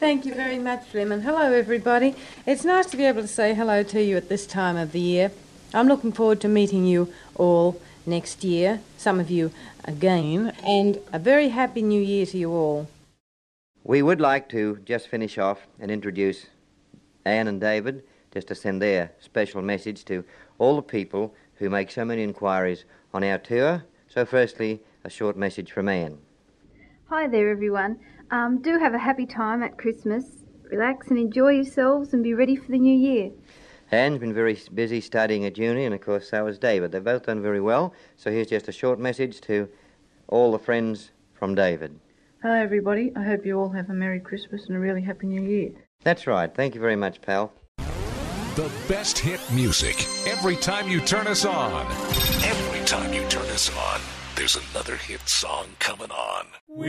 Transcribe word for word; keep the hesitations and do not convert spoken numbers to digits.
Thank you very much, Lem, and hello, everybody. It's nice to be able to say hello to you at this time of the year. I'm looking forward to meeting you all next year, some of you again, and a very happy new year to you all. We would like to just finish off and introduce Anne and David, just to send their special message to all the people who make so many inquiries on our tour. So firstly, a short message from Anne. Hi there, everyone. Um, do have a happy time at Christmas. Relax and enjoy yourselves and be ready for the new year. Anne's been very busy studying at uni, and of course so has David. They've both done very well. So here's just a short message to all the friends from David. Hello, everybody. I hope you all have a Merry Christmas and a really Happy New Year. That's right. Thank you very much, pal. The best hit music every time you turn us on. Every time you turn us on, there's another hit song coming on.